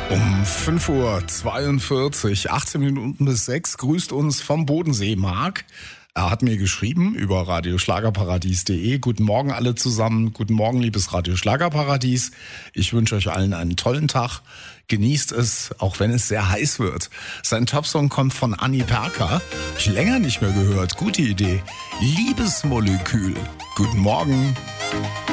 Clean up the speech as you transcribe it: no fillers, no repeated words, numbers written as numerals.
Um 5:42 Uhr, 18 Minuten bis 6, grüßt uns vom Bodensee Marc. Er hat mir geschrieben über radioschlagerparadies.de. Guten Morgen alle zusammen. Guten Morgen, liebes Radio Schlagerparadies. Ich wünsche euch allen einen tollen Tag. Genießt es, auch wenn es sehr heiß wird. Sein Topsong kommt von Anni Perker. Hab ich länger nicht mehr gehört. Gute Idee. Liebesmolekül. Guten Morgen.